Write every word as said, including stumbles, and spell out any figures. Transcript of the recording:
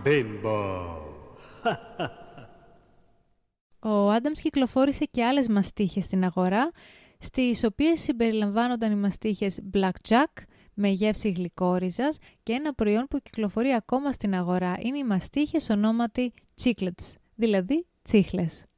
Bimbo. Ο Άνταμς κυκλοφόρησε και άλλες μαστίχες στην αγορά, στις οποίες συμπεριλαμβάνονταν οι μαστίχες Blackjack με γεύση γλυκόριζας και ένα προϊόν που κυκλοφορεί ακόμα στην αγορά είναι οι μαστίχες ονόματι Chiclets, δηλαδή τσίχλες.